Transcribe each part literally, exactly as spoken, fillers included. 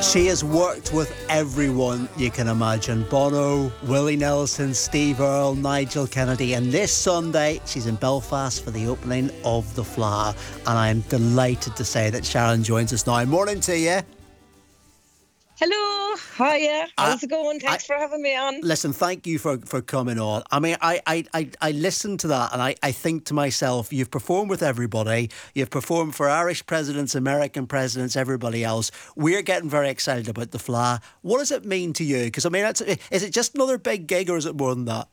She has worked with everyone you can imagine. Bono, Willie Nelson, Steve Earle, Nigel Kennedy. And this Sunday, she's in Belfast for the opening of The Fleadh. And I'm delighted to say that Sharon joins us now. Morning to you. Hello, hiya, how's Uh, it going? Thanks I- for having me on. Listen, thank you for, for coming on. I mean, I, I, I, I listen to that and I, I think to myself, you've performed with everybody. You've performed for Irish presidents, American presidents, everybody else. We're getting very excited about The Fleadh. What does it mean to you? Because, I mean, it's, is it just another big gig or is it more than that?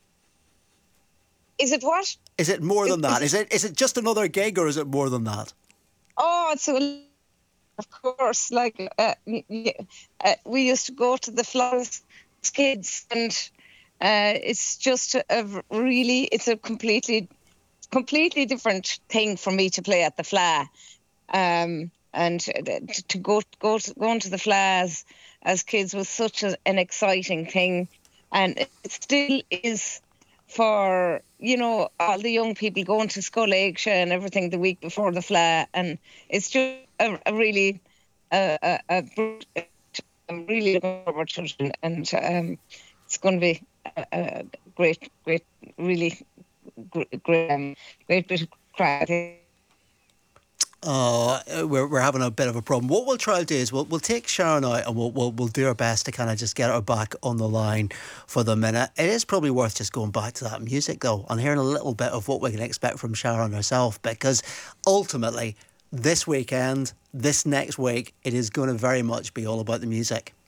Is it what? Is it more than Is- that? is Is it is it just another gig or is it more than that? Oh, it's a, of course, like, uh, y- y- uh, we used to go to the Fleadh as kids, and uh, it's just a, a really, it's a completely, completely different thing for me to play at the Fleadh. Um, and to, to go go to, going to the Fleadh as, as kids was such a, an exciting thing, and it still is for, you know, all the young people going to Scoil Éigse and everything the week before the Fleadh, and it's just a, a really, uh, a, a, br- I'm really looking forward to it, and um, it's going to be a, a great, great, really great, great, um, great bit of crack. Oh, uh, we're we're having a bit of a problem. What we'll try to do is we'll we'll take Sharon out and we'll we'll we'll do our best to kind of just get her back on the line for the minute. It is probably worth just going back to that music though and hearing a little bit of what we can expect from Sharon herself, because ultimately this weekend, this next week, it is going to very much be all about the music.